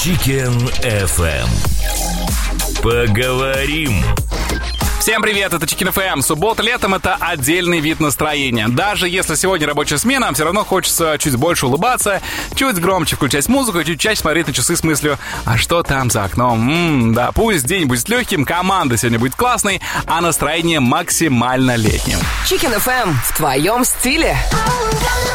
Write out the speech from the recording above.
Chicken FM. Поговорим. Всем привет, это Chicken FM. Суббота летом — это отдельный вид настроения. Даже если сегодня рабочая смена, все равно хочется чуть больше улыбаться, чуть громче включать музыку и чуть чаще смотреть на часы с мыслью: а что там за окном? Да, пусть день будет легким, команда сегодня будет классной, а настроение максимально летним. Chicken FM в твоем стиле.